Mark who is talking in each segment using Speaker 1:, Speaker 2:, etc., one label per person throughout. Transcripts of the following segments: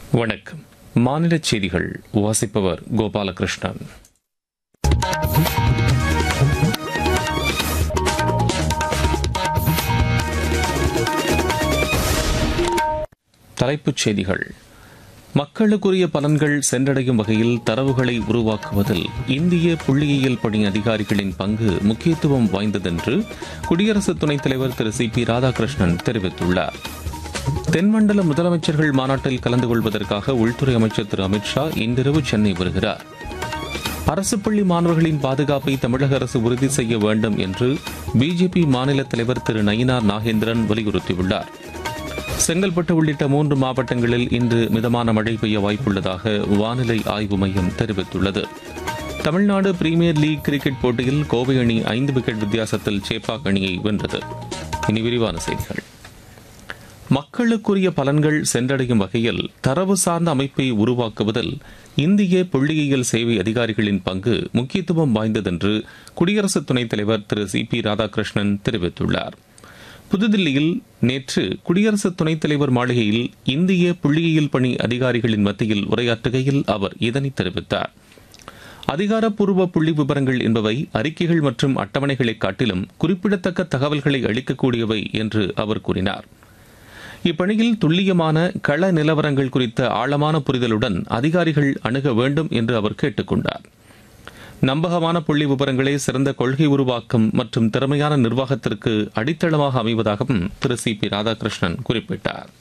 Speaker 1: வணக்கம். மாநில செய்திகள் வாசிப்பவர் கோபாலகிருஷ்ணன். தலைப்புச் செய்திகள். மக்களுக்குரிய பலன்கள் சென்றடையும் வகையில் தரவுகளை உருவாக்குவதில் இந்திய புள்ளியியல் பணி அதிகாரிகளின் பங்கு முக்கியத்துவம் வாய்ந்ததென்று குடியரசு துணைத் தலைவர் திரு சி.பி. ராதாகிருஷ்ணன் தெரிவித்துள்ளார். தென்மண்டல முதலமைச்சர்கள் மாநாட்டில் கலந்து கொள்வதற்காக உள்துறை அமைச்சர் திரு அமித்ஷா இன்றிரவு சென்னை வருகிறார். அரசு பள்ளி மாணவர்களின் பாதுகாப்பை தமிழக அரசு உறுதி செய்ய வேண்டும் என்று பிஜேபி மாநில தலைவர் திரு நயினார் நாகேந்திரன் வலியுறுத்தியுள்ளார். செங்கல்பட்டு உள்ளிட்ட 3 மாவட்டங்களில் இன்று மிதமான மழை பெய்ய வாய்ப்புள்ளதாக வானிலை ஆய்வு மையம் தெரிவித்துள்ளது. தமிழ்நாடு பிரீமியர் லீக் கிரிக்கெட் போட்டியில் கோவை அணி 5 விக்கெட் வித்தியாசத்தில் சேப்பாக் அணியை வென்றது. இனி விரிவான செய்திகள். மக்களுக்குரிய பலன்கள் சென்றடையும் வகையில் தரவு சார்ந்த அமைப்பை உருவாக்குவதில் இந்திய புள்ளியியல் சேவை அதிகாரிகளின் பங்கு முக்கியத்துவம் வாய்ந்ததென்று குடியரசு துணைத் தலைவர் திரு சி.பி. ராதாகிருஷ்ணன் தெரிவித்துள்ளார். புதுதில்லியில் நேற்று குடியரசு துணைத் தலைவர் மாளிகையில் இந்திய புள்ளியியல் பணி அதிகாரிகளின் மத்தியில் உரையாற்றுகையில் அவர் இதனை தெரிவித்தார். அதிகாரப்பூர்வ புள்ளி விவரங்கள் என்பவை அறிக்கைகள் மற்றும் அட்டவணைகளை காட்டிலும் குறிப்பிடத்தக்க தகவல்களை அளிக்கக்கூடியவை என்று அவர் கூறினார். இப்பணியில் துல்லியமான கள நிலவரங்கள் குறித்த ஆழமான புரிதலுடன் அதிகாரிகள் அணுக வேண்டும் என்று அவர் கேட்டுக் கொண்டார். நம்பகமான புள்ளி விவரங்களே சிறந்த கொள்கை உருவாக்கம் மற்றும் திறமையான நிர்வாகத்திற்கு அடித்தளமாக அமைவதாகவும் திரு சி.பி. ராதாகிருஷ்ணன் குறிப்பிட்டார்.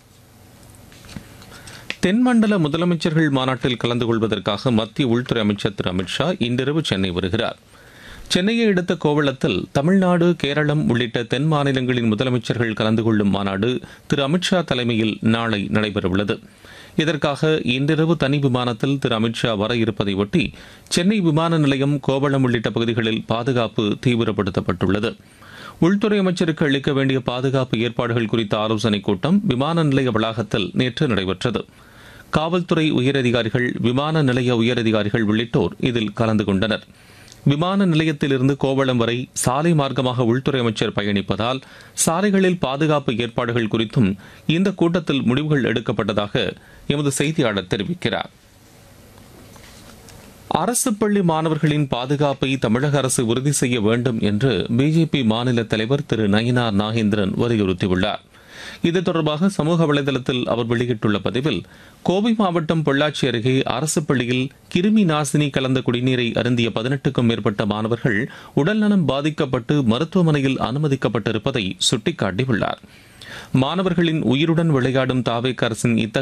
Speaker 1: தென்மண்டல முதலமைச்சர்கள் மாநாட்டில் கலந்து கொள்வதற்காக மத்திய உள்துறை அமைச்சர் திரு அமித்ஷா இன்றிரவு சென்னை வருகிறார். சென்னையை அடுத்த கோவளத்தில் தமிழ்நாடு, கேரளம் உள்ளிட்ட தென் மாநிலங்களின் முதலமைச்சர்கள் கலந்து கொள்ளும் மாநாடு திரு அமித்ஷா தலைமையில் நாளை நடைபெறவுள்ளது. இதற்காக இன்றிரவு தனி விமானத்தில் திரு அமித்ஷா வர இருப்பதை ஒட்டி சென்னை விமான நிலையம், கோவளம் உள்ளிட்ட பகுதிகளில் பாதுகாப்பு தீவிரப்படுத்தப்பட்டுள்ளது. உள்துறை அமைச்சருக்கு அளிக்க வேண்டிய பாதுகாப்பு ஏற்பாடுகள் குறித்த ஆலோசனைக் கூட்டம் விமான நிலைய வளாகத்தில் நேற்று நடைபெற்றது. காவல்துறை உயரதிகாரிகள், விமான நிலைய உயரதிகாரிகள் உள்ளிட்டோர் இதில் கலந்து கொண்டனர். விமான நிலையத்திலிருந்து கோவளம் வரை சாலை மார்க்கமாக உள்துறை அமைச்சர் பயணிப்பதால் சாலைகளில் பாதுகாப்பு ஏற்பாடுகள் குறித்தும் இந்த கூட்டத்தில் முடிவுகள் எடுக்கப்பட்டதாக எமது செய்தியாளர் தெரிவிக்கிறார். அரசு பள்ளி மாணவர்களின் பாதுகாப்பை தமிழக அரசு உறுதி செய்ய வேண்டும் என்று பிஜேபி மாநில தலைவர் திரு நயினார் நாகேந்திரன் வலியுறுத்தியுள்ளார். இது தொடர்பாக சமூக வலைதளத்தில் அவர் வெளியிட்டுள்ள பதிவில், கோவை மாவட்டம் பொள்ளாச்சி அருகே அரசு பள்ளியில் கிருமி நாசினி கலந்த குடிநீரை அருந்திய 18க்கும் மேற்பட்ட மாணவர்கள் உடல்நலம் பாதிக்கப்பட்டு மருத்துவமனையில் அனுமதிக்கப்பட்டிருப்பதை சுட்டிக்காட்டியுள்ளார். மாணவர்களின் உயிருடன் விளையாடும் தாவேக அரசின்